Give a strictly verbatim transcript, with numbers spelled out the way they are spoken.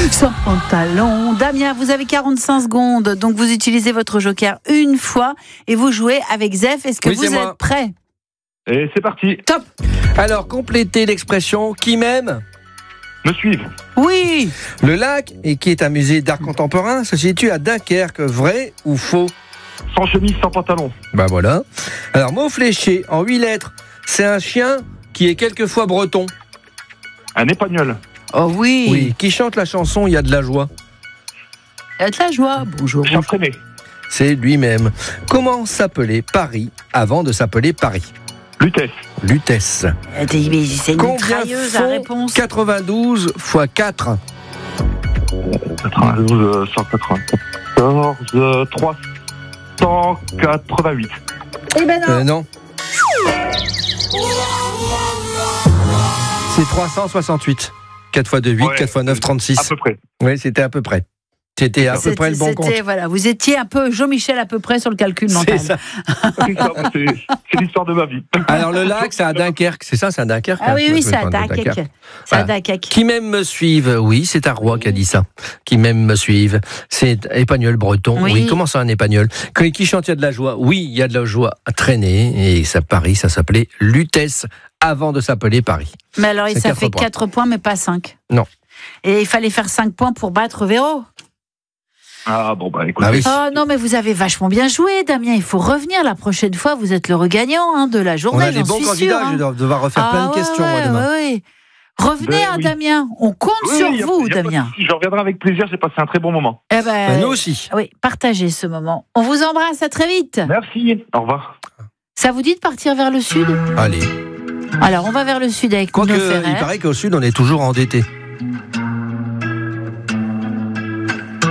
sans pantalon. Damien, vous avez quarante-cinq secondes, donc vous utilisez votre joker une fois et vous jouez avec Zef. Est-ce que Oui, vous c'est êtes moi. prêts? Et c'est parti. Top. Alors, complétez l'expression « qui m'aime ». Me suivre. Oui. Le lac, et qui est un musée d'art contemporain, se situe à Dunkerque. Vrai ou faux? Sans chemise, sans pantalon. Bah voilà. Alors, mot fléché, en huit lettres, c'est un chien qui est quelquefois breton. Un épagnol. Oh oui. Oui. Qui chante la chanson « Il y a de la joie ». Il y a de la joie. Bonjour. J'ai entraîné. C'est lui-même. Comment s'appelait Paris avant de s'appeler Paris? Lutèce. Lutèce. Mais c'est une Combien trailleuse à font réponse. quatre-vingt-douze fois quatre? quatre-vingt-douze, cent quatre-vingt-quatorze, trois cent quatre-vingt-huit. Eh ben non. Euh, non. C'est trois cent soixante-huit. quatre fois deux, huit, Ouais, quatre fois neuf, À trente-six. peu près. Oui, c'était à peu près. C'était à peu C'était- près le bon compte. c'était- Voilà, vous étiez un peu Jean-Michel à peu près sur le calcul mental. C'est ça. C'est ça, c'est c'est l'histoire de ma vie. Alors le lac, c'est à Dunkerque. C'est ça, c'est à Dunkerque. Ah hein, oui, je oui, me c'est à souviens de Dunkerque. C'est à Voilà. Dunkerque. Qui m'aime me suive. Oui, c'est un roi qui a dit ça. Qui m'aime me suive. C'est épagnol breton. Oui. Oui. Comment ça, un épagnol? Qui qui chante il y a de la joie? Oui, il y a de la joie à traîner. Et ça, Paris, ça s'appelait Lutèce avant de s'appeler Paris. Mais alors, C'est ça quatre fait points. quatre points, mais pas cinq. Non. Et il fallait faire cinq points pour battre Véro. Ah bon, bah écoute. Ah oui. Oh non, mais vous avez vachement bien joué, Damien. Il faut revenir la prochaine fois. Vous êtes le regagnant hein, de la On journée, a des j'en bons suis candidats. sûre, Je hein. vais devoir refaire Ah plein de ouais, questions ouais, moi, demain. ouais, ouais. Revenez, Ben hein, oui. Damien. On compte Oui, sur y a- vous, y a pas de Damien. souci, je reviendrai avec plaisir, j'ai passé un très bon moment. Eh ben, Bah, nous aussi. oui, partagez ce moment. On vous embrasse, à très vite. Merci, au revoir. Ça vous dit de partir vers le sud? Allez. Alors, on va vers le sud avec Quoique, Bruno il Ferrer. paraît qu'au sud, on est toujours endetté.